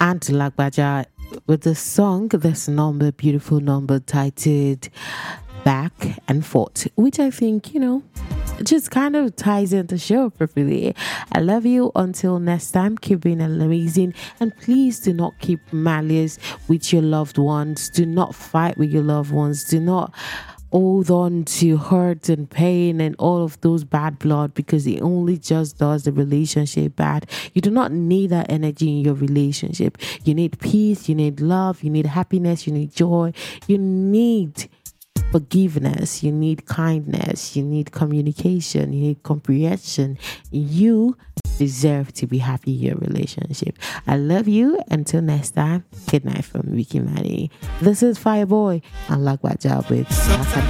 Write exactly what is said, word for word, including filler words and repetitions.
and Lagbaja with the song, this number, beautiful number titled Back and Forth, which I think, you know, just kind of ties into the show properly. I love you. Until next time, keep being amazing. And please do not keep malice with your loved ones. Do not fight with your loved ones. Do not hold on to hurt and pain and all of those bad blood, because it only just does the relationship bad. You do not need that energy in your relationship. You need peace, you need love, you need happiness, you need joy, you need forgiveness, you need kindness, you need communication, you need comprehension. You deserve to be happy in your relationship. I love you. Until next time, good night from Vicky Manny. This is Fireboy and Lagbaja with Satan